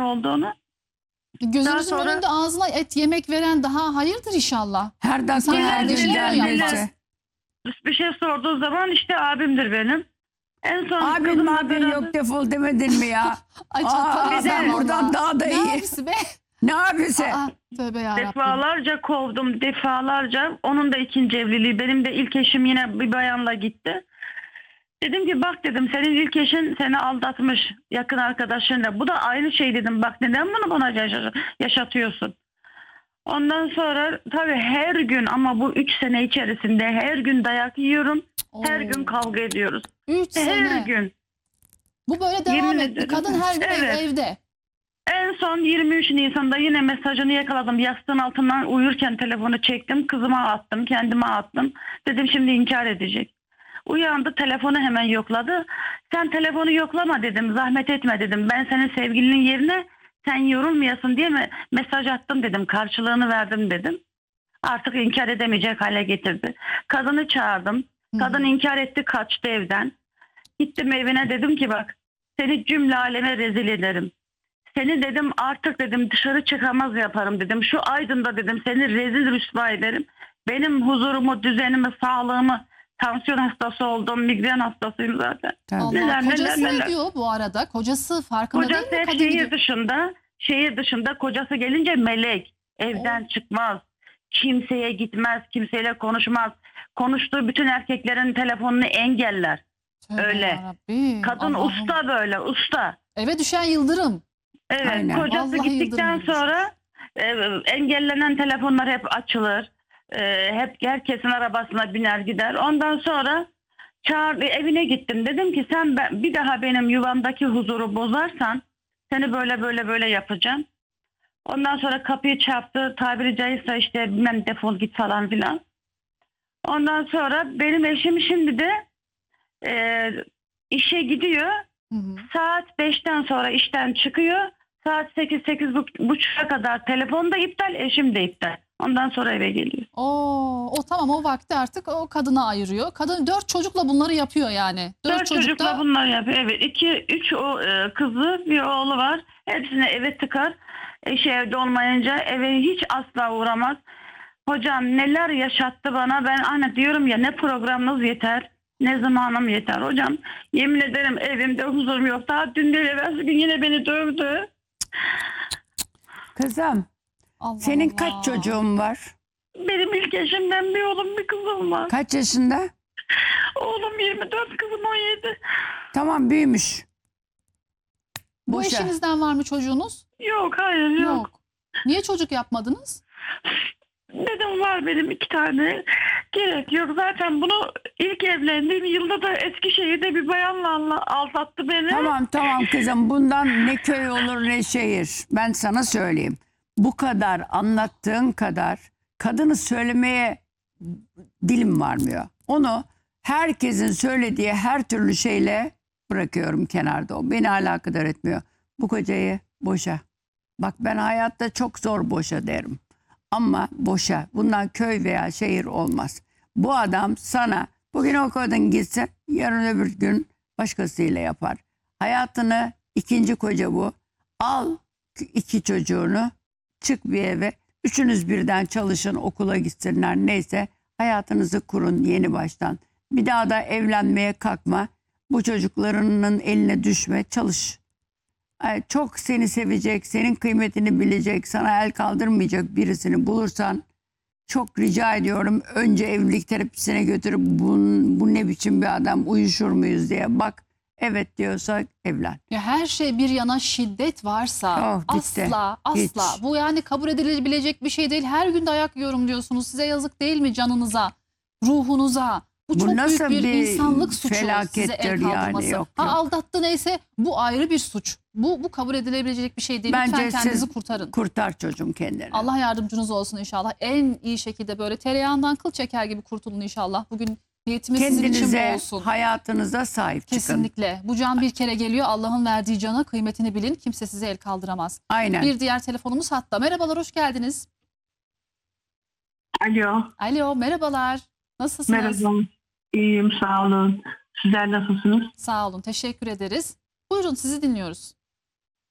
olduğunu. Gözünüzün sonra- önünde ağzına et yemek veren daha hayırdır inşallah. Her dakika İnsan her gün kardeşine gelmesi. yapmaz. Bir şey sorduğu zaman işte abimdir benim. En son Abin kızımla mabin beraber- yok defol demedin mi ya? Ay Aa, çatlarız ben ya buradan vallahi. daha da Ne iyi. abisi be? Ne abisi? Aa, tövbe yarabbim. Defalarca kovdum, defalarca. Onun da ikinci evliliği. Benim de ilk eşim yine bir bayanla gitti. Dedim ki bak dedim, senin ilk eşin seni aldatmış, yakın arkadaşınla. Bu da aynı şey dedim. Bak neden bunu bana yaşatıyorsun? Ondan sonra tabii her gün, ama bu 3 sene içerisinde her gün dayak yiyorum. Her Oo. gün kavga ediyoruz. 3 Her sene. gün. Bu böyle devam Yemin etti. ederim. Kadın her gün Evet. evde. En son 23 Nisan'da yine mesajını yakaladım. Yastığın altından uyurken telefonu çektim. Kızıma attım, kendime attım. Dedim şimdi inkar edecek. Uyandı, telefonu hemen yokladı. Sen telefonu yoklama dedim, zahmet etme dedim. Ben senin sevgilinin yerine sen yorulmayasın diye mi mesaj attım dedim. Karşılığını verdim dedim. Artık inkar edemeyecek hale getirdi. Kadını çağırdım. Kadın inkar etti, kaçtı evden. Gittim evine, dedim ki bak seni cümle aleme rezil ederim. Seni dedim artık dedim dışarı çıkamaz yaparım dedim. Şu Aydın'da dedim seni rezil rüsva ederim. Benim huzurumu, düzenimi, sağlığımı, tansiyon hastası oldum, migren hastasıyım zaten. Tabii. Allah, Neler, kocası neler, neler. diyor bu arada. Kocası farkında Kocası değil mi? hep Kadın şehir gidiyor. dışında. Şehir dışında, kocası gelince melek. Evden çıkmaz. Kimseye gitmez, kimseyle konuşmaz. Konuştuğu bütün erkeklerin telefonunu engeller. Tövbe öyle. yarabbim, Kadın Allah'ım. usta, böyle usta. Eve düşen yıldırım. Evet, Aynen. kocası Vallahi gittikten yıldırım sonra engellenen telefonlar hep açılır. Hep herkesin arabasına biner gider. Ondan sonra evine gittim. Dedim ki sen bir daha benim yuvamdaki huzuru bozarsan seni böyle böyle böyle yapacağım. Ondan sonra kapıyı çarptı. Tabiri caizse işte bilmem defol git falan filan. Ondan sonra benim eşim şimdi de işe gidiyor. Hı hı. Saat 5'ten sonra işten çıkıyor. Saat 8-8.30'a kadar telefon da iptal, eşim de iptal. Ondan sonra eve geliyor. O tamam, o vakti artık o kadına ayırıyor. Kadın 4 çocukla bunları yapıyor yani. 4 4 çocukla bunlar yapıyor. Evet, 3 kızı, bir oğlu var. Hepsini eve tıkar. Eşi evde olmayınca eve hiç asla uğramaz. Hocam neler yaşattı bana. Ben anne diyorum ya, ne programınız yeter, ne zamanım yeter hocam. Yemin ederim evimde huzurum yok. Daha dün değil, evvelsi gün yine beni dövdü. Kızım Allah senin Allah. kaç çocuğun var? Benim ilk eşimden bir oğlum, bir kızım var. Kaç yaşında? Oğlum 24, kızım 17. Tamam, büyümüş. Bu Boşa. eşinizden var mı çocuğunuz? Yok, hayır, yok. Niye çocuk yapmadınız? Dedim var benim 2 tane. Gerek yok. Zaten bunu ilk evlendiğim yılda da Eskişehir'de bir bayanla aldattı beni. Tamam kızım, bundan ne köy olur ne şehir. Ben sana söyleyeyim. Bu kadar anlattığın kadar kadını söylemeye dilim varmıyor. Onu herkesin söylediği her türlü şeyle bırakıyorum kenarda. O beni alakadar etmiyor. Bu kocayı boşa. Bak ben hayatta çok zor boşa derim. Ama boşa. Bundan köy veya şehir olmaz. Bu adam sana bugün o kadın gitse yarın öbür gün başkasıyla yapar. Hayatını, ikinci koca bu. Al 2 çocuğunu, çık bir eve. 3'ünüz birden çalışın, okula gitsinler, neyse. Hayatınızı kurun yeni baştan. Bir daha da evlenmeye kalkma. Bu çocuklarının eline düşme, çalış. Çok seni sevecek, senin kıymetini bilecek, sana el kaldırmayacak birisini bulursan çok rica ediyorum, önce evlilik terapisine götürüp bu ne biçim bir adam, uyuşur muyuz diye bak. Evet diyorsa evlen. Ya her şey bir yana, şiddet varsa Oh, bitti. asla Hiç. bu yani kabul edilebilecek bir şey değil. Her gün dayak yiyorum diyorsunuz. Size yazık değil mi canınıza, ruhunuza? Bu çok nasıl büyük bir bir insanlık suçu, size felakettir el yani, kaldırması. yok. Aldattı neyse, bu ayrı bir suç. Bu kabul edilebilecek bir şey değil. Bence Lütfen kendinizi siz kurtarın. kurtar çocuğum kendini. Allah yardımcınız olsun inşallah. En iyi şekilde böyle tereyağından kıl çeker gibi kurtulun inşallah. Bugün niyetimiz sizin için bu Kendinize, olsun. hayatınıza sahip çıkın. Kesinlikle. Bu can bir kere geliyor. Allah'ın verdiği cana kıymetini bilin. Kimse size el kaldıramaz. Aynen. Bir diğer telefonumuz hatta. Merhabalar, hoş geldiniz. Alo. Alo, merhabalar. Nasılsınız? Merhaba. İyiyim, sağ olun. Sizler nasılsınız? Sağ olun, teşekkür ederiz. Buyurun, sizi dinliyoruz.